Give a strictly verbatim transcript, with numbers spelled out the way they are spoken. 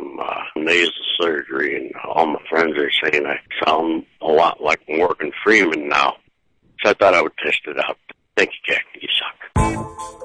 some uh, nasal surgery, and all my friends are saying I sound a lot like Morgan Freeman now. So I thought I would test it out. Thank you, Jack. You suck.